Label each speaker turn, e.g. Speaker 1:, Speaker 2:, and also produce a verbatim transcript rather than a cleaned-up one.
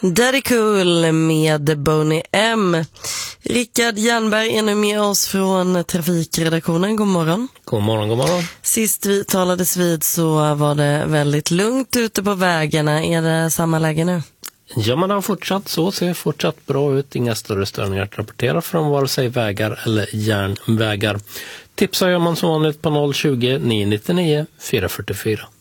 Speaker 1: Daddy Cool med Boney M. Rickard Jernberg är nu med oss från trafikredaktionen. God morgon.
Speaker 2: God morgon, god morgon.
Speaker 1: Sist vi talades vid så var det väldigt lugnt ute på vägarna. Är det samma läge nu?
Speaker 2: Ja, man har fortsatt så, ser fortsatt bra ut. Inga större störningar att rapportera från vare sig vägar eller järnvägar. Tipsar gör man som vanligt på noll tjugo, nio nio nio, fyra fyra fyra.